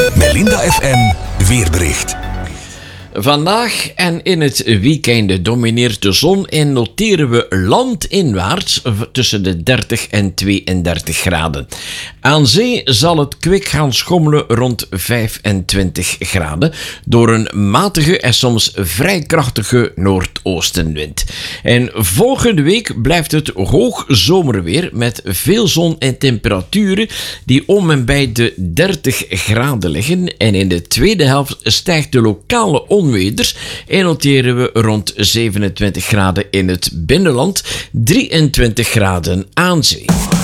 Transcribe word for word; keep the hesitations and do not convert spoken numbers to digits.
Melinda F M weerbericht. Vandaag en in het weekend domineert de zon en noteren we landinwaarts tussen de dertig en tweeëndertig graden. Aan zee zal het kwik gaan schommelen rond vijfentwintig graden door een matige en soms vrij krachtige noordoostenwind. En volgende week blijft het hoog zomerweer met veel zon en temperaturen die om en bij de dertig graden liggen. En in de tweede helft stijgt de lokale onweders en noteren we rond zevenentwintig graden in het binnenland, drieëntwintig graden aan zee.